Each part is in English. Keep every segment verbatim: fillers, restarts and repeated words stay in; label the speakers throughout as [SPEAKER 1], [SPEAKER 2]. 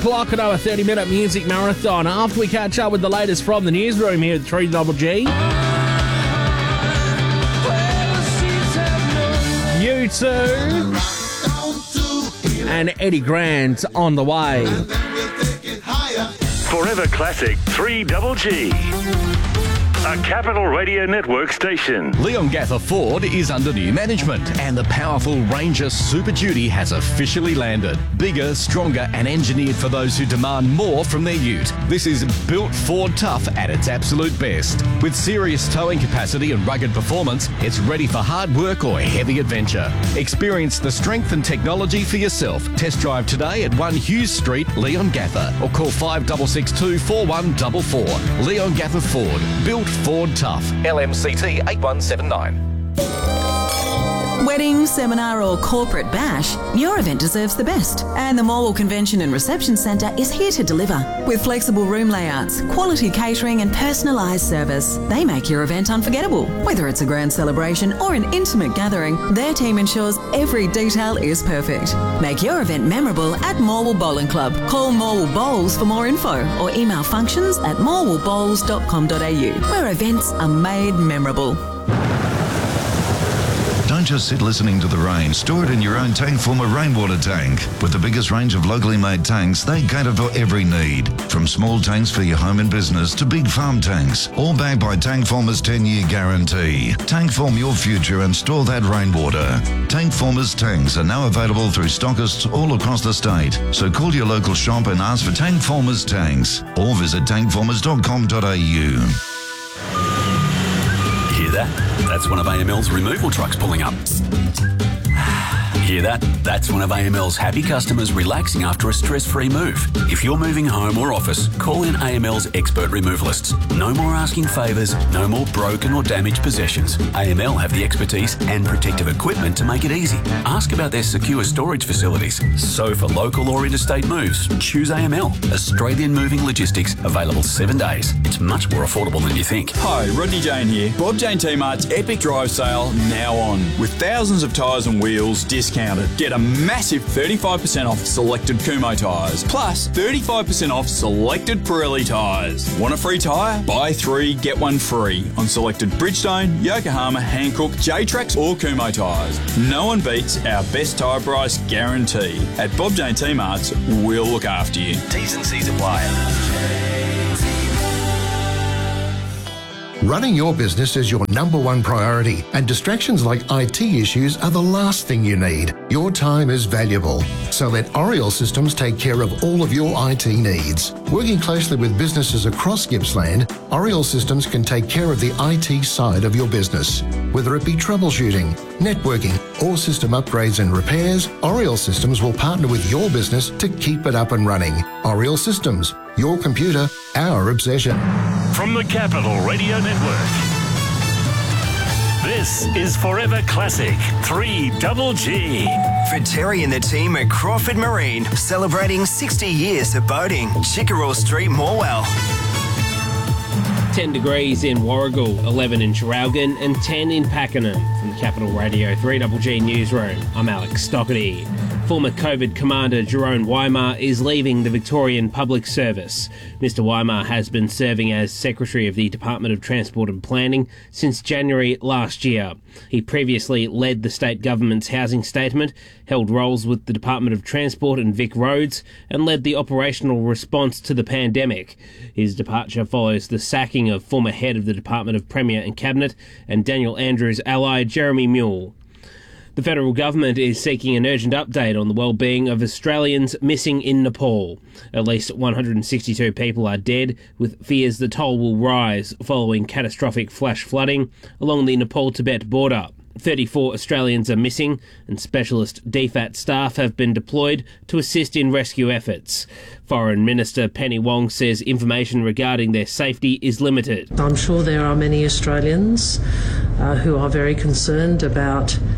[SPEAKER 1] Clock another thirty minute music marathon after we catch up with the latest from the newsroom here at three Double G. U two and Eddie Grant on the way.
[SPEAKER 2] Forever Classic three Double G. A Capital Radio Network station.
[SPEAKER 3] Leon Gaffer Ford is under new management and the powerful Ranger Super Duty has officially landed. Bigger, stronger and engineered for those who demand more from their ute. This is built Ford tough at its absolute best. With serious towing capacity and rugged performance, it's ready for hard work or heavy adventure. Experience the strength and technology for yourself. Test drive today at one Hughes Street, Leon Gaffer, or call five six six two, four one four four. Leon Gaffer Ford. Built Ford tough. L M C T eight one seven nine.
[SPEAKER 4] Wedding, seminar or corporate bash, your event deserves the best. And the Morwell Convention and Reception Centre is here to deliver. With flexible room layouts, quality catering and personalised service, they make your event unforgettable. Whether it's a grand celebration or an intimate gathering, their team ensures every detail is perfect. Make your event memorable at Morwell Bowling Club. Call Morwell Bowls for more info or email functions at morwell bowls dot com dot a u, where events are made memorable.
[SPEAKER 5] Don't just sit listening to the rain. Store it in your own Tankformer rainwater tank. With the biggest range of locally made tanks, they cater for every need. From small tanks for your home and business to big farm tanks. All backed by Tankformer's ten-year guarantee. Tankform your future and store that rainwater. Tankformer's tanks are now available through stockists all across the state. So call your local shop and ask for Tankformer's tanks. Or visit tankformers dot com dot a u.
[SPEAKER 6] Hear that? That's one of A M L's removal trucks pulling up. Hear that? That's one of A M L's happy customers relaxing after a stress-free move. If you're moving home or office, call in A M L's expert removalists. No more asking favours, no more broken or damaged possessions. A M L have the expertise and protective equipment to make it easy. Ask about their secure storage facilities. So for local or interstate moves, choose A M L. Australian Moving Logistics, available seven days. It's much more affordable than you think.
[SPEAKER 7] Hi, Rodney Jane here. Bob Jane T-Mart's Epic Drive Sale now on. With thousands of tyres and wheels discounted. Get a massive thirty-five percent off selected Kumho tyres. Plus thirty-five percent off selected Pirelli tyres. Want a free tyre? Buy three, get one free on selected Bridgestone, Yokohama, Hankook, J-Trax or Kumho tyres. No one beats our best tyre price guarantee. At Bob Jane T-Mart's, we'll look after you.
[SPEAKER 6] T's and C's apply.
[SPEAKER 8] Running your business is your number one priority, and distractions like I T issues are the last thing you need. Your time is valuable, so let Oriel Systems take care of all of your I T needs. Working closely with businesses across Gippsland, Oriel Systems can take care of the I T side of your business. Whether it be troubleshooting, networking, or system upgrades and repairs, Oriel Systems will partner with your business to keep it up and running. Oriel Systems, your computer, our obsession.
[SPEAKER 2] From the Capital Radio Network, this is Forever Classic three Double G.
[SPEAKER 9] For Terry and the team at Crawford Marine, celebrating sixty years of boating. Chickerell Street, Morwell.
[SPEAKER 1] ten degrees in Warragul, eleven in Traralgon and ten in Pakenham. From the Capital Radio three Double G Newsroom, I'm Alex Stockerty. Former COVID commander Jerome Weimar is leaving the Victorian Public Service. Mister Weimar has been serving as Secretary of the Department of Transport and Planning since January last year. He previously led the state government's housing statement, held roles with the Department of Transport and Vic Roads, and led the operational response to the pandemic. His departure follows the sacking of former head of the Department of Premier and Cabinet and Daniel Andrews' ally Jeremy Mule. The federal government is seeking an urgent update on the well-being of Australians missing in Nepal. At least one hundred sixty-two people are dead, with fears the toll will rise following catastrophic flash flooding along the Nepal-Tibet border. thirty-four Australians are missing, and specialist D FAT staff have been deployed to assist in rescue efforts. Foreign Minister Penny Wong says information regarding their safety is limited.
[SPEAKER 10] I'm sure there are many Australians uh, who are very concerned about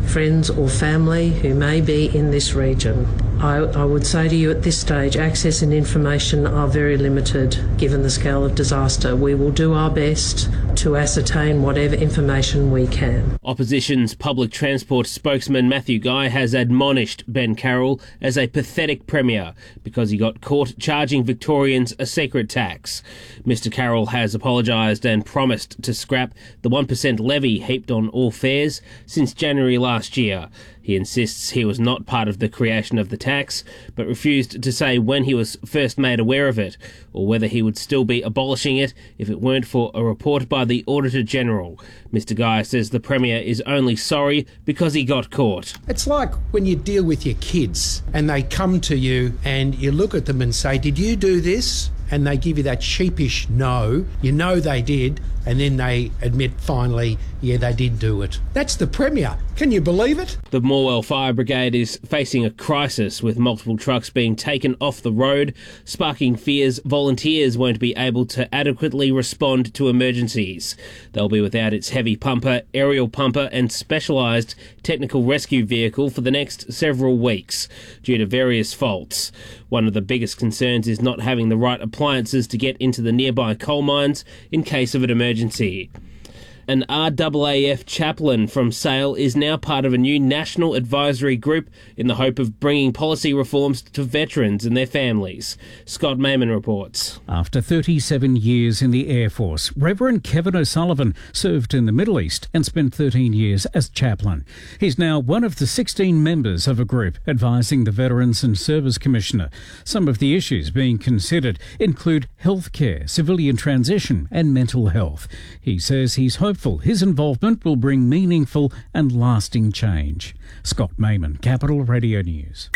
[SPEAKER 10] friends or family who may be in this region. I, I would say to you at this stage, access and information are very limited given the scale of disaster. We will do our best to ascertain whatever information we can.
[SPEAKER 1] Opposition's public transport spokesman Matthew Guy has admonished Ben Carroll as a pathetic premier because he got caught charging Victorians a secret tax. Mister Carroll has apologised and promised to scrap the one percent levy heaped on all fares since January last year. He insists he was not part of the creation of the tax, but refused to say when he was first made aware of it, or whether he would still be abolishing it if it weren't for a report by the Auditor General. Mister Guy says the Premier is only sorry because he got caught.
[SPEAKER 11] It's like when you deal with your kids and they come to you and you look at them and say, "Did you do this?" And they give you that sheepish no. You know they did, and then they admit finally, yeah, they did do it. That's the Premier. Can you believe it?
[SPEAKER 1] The Morwell Fire Brigade is facing a crisis with multiple trucks being taken off the road, sparking fears volunteers won't be able to adequately respond to emergencies. They'll be without its heavy pumper, aerial pumper and specialised technical rescue vehicle for the next several weeks due to various faults. One of the biggest concerns is not having the right appliances to get into the nearby coal mines in case of an emergency. An R A A F chaplain from Sale is now part of a new national advisory group in the hope of bringing policy reforms to veterans and their families. Scott Mayman reports.
[SPEAKER 12] After thirty-seven years in the Air Force, Reverend Kevin O'Sullivan served in the Middle East and spent thirteen years as chaplain. He's now one of the sixteen members of a group advising the Veterans and Service Commissioner. Some of the issues being considered include healthcare, civilian transition and mental health. He says he's hoping his involvement will bring meaningful and lasting change. Scott Mayman, Capital Radio News.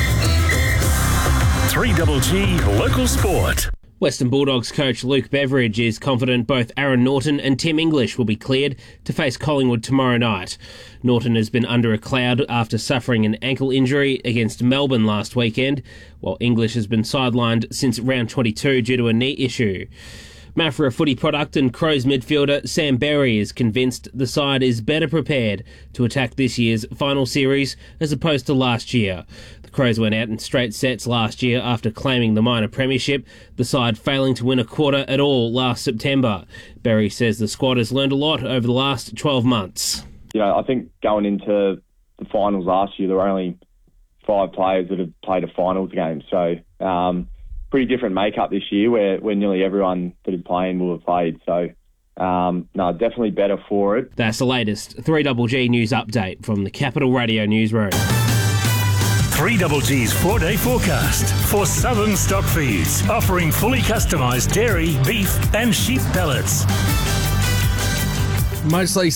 [SPEAKER 2] three G Local Sport.
[SPEAKER 1] Western Bulldogs coach Luke Beveridge is confident both Aaron Norton and Tim English will be cleared to face Collingwood tomorrow night. Norton has been under a cloud after suffering an ankle injury against Melbourne last weekend, while English has been sidelined since round twenty-two due to a knee issue. Mafra footy product and Crows midfielder Sam Berry is convinced the side is better prepared to attack this year's final series as opposed to last year. The Crows went out in straight sets last year after claiming the minor premiership, the side failing to win a quarter at all last September. Berry says the squad has learned a lot over the last twelve months.
[SPEAKER 13] You know, I think going into the finals last year, there were only five players that had played a finals game. So, um, pretty different makeup this year where, where nearly everyone that is playing will have played. So, um, no, definitely better for it.
[SPEAKER 1] That's the latest three G G news update from the Capital Radio newsroom.
[SPEAKER 2] three G G's four-day forecast for Southern Stock Feeds, offering fully customised dairy, beef and sheep pellets.
[SPEAKER 14] Mostly